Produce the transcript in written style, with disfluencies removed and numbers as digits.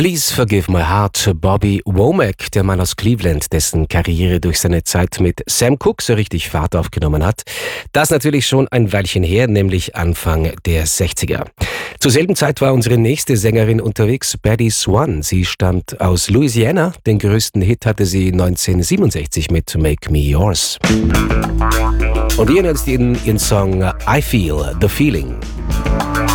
Please Forgive My Heart, Bobby Womack, der Mann aus Cleveland, dessen Karriere durch seine Zeit mit Sam Cooke so richtig Fahrt aufgenommen hat. Das natürlich schon ein Weilchen her, nämlich Anfang der 60er. Zur selben Zeit war unsere nächste Sängerin unterwegs, Patty Swan. Sie stammt aus Louisiana. Den größten Hit hatte sie 1967 mit Make Me Yours. Und hier hört ihren Song I Feel the Feeling.